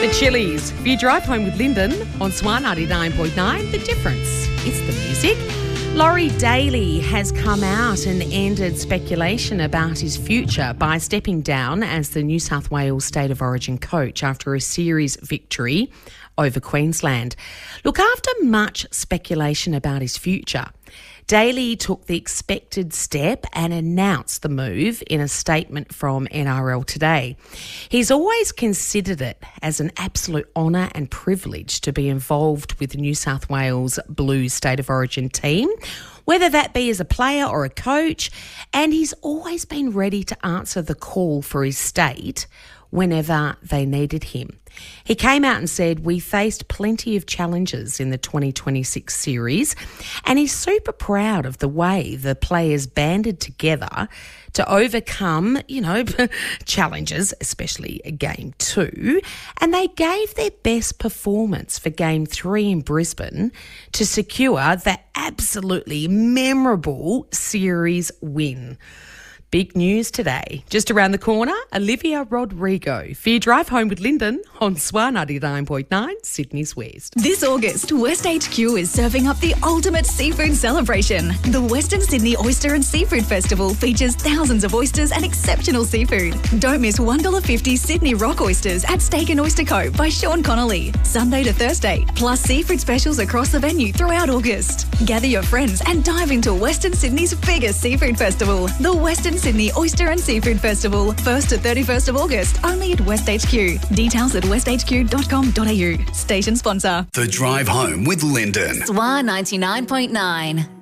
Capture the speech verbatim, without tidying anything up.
The Chili's. If you drive home with Lyndon on Swan ninety-nine point nine, the difference is the music. Laurie Daly has come out and ended speculation about his future by stepping down as the New South Wales State of Origin coach after a series victory over Queensland. Look, after much speculation about his future, Daly took the expected step and announced the move in a statement from N R L Today. He's always considered it as an absolute honour and privilege to be involved with the New South Wales Blues State of Origin team, whether that be as a player or a coach, and he's always been ready to answer the call for his state whenever they needed him. He came out and said, "We faced plenty of challenges in the twenty twenty-six series," and he's super proud of the way the players banded together to overcome, you know, challenges, especially game two, and they gave their best performance for game three in Brisbane to secure that absolutely memorable series win. Big news today. Just around the corner, Olivia Rodrigo. For your drive home with Lyndon on Swan ninety-nine point nine, Sydney's West. This August, West H Q is serving up the ultimate seafood celebration. The Western Sydney Oyster and Seafood Festival features thousands of oysters and exceptional seafood. Don't miss one dollar fifty Sydney Rock Oysters at Steak and Oyster Co. by Sean Connolly, Sunday to Thursday, plus seafood specials across the venue throughout August. Gather your friends and dive into Western Sydney's biggest seafood festival, the Western Sydney Oyster and Seafood Festival, first to thirty-first of August, only at West H Q. Details at west h q dot com dot a u. Station sponsor. The Drive Home with Lyndon. Swan ninety-nine point nine.